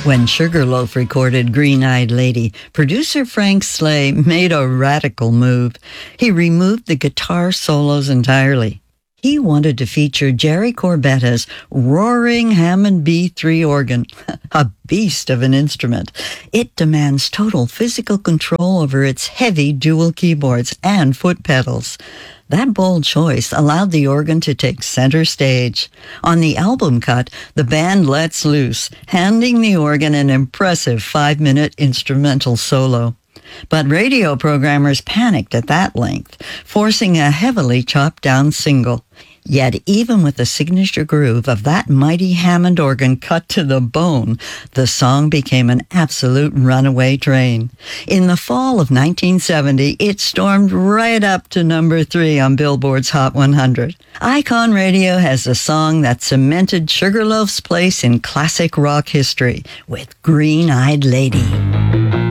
When Sugarloaf recorded Green-Eyed Lady, producer Frank Slay made a radical move. He removed the guitar solos entirely. He wanted to feature Jerry Corbetta's roaring Hammond B3 organ, a beast of an instrument. It demands total physical control over its heavy dual keyboards and foot pedals. That bold choice allowed the organ to take center stage. On the album cut, the band lets loose, handing the organ an impressive 5-minute instrumental solo. But radio programmers panicked at that length, forcing a heavily chopped-down single. Yet even with the signature groove of that mighty Hammond organ cut to the bone, the song became an absolute runaway train. In the fall of 1970, it stormed right up to number 3 on Billboard's Hot 100. Icon Radio has a song that cemented Sugarloaf's place in classic rock history with Green-Eyed Lady.